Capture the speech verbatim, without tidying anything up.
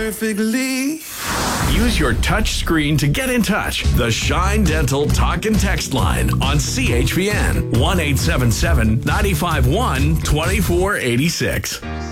Perfectly. Use your touch screen to get in touch. The Shine Dental Talk and Text line on C H P N one eight seven seven, nine five one, two four eight six.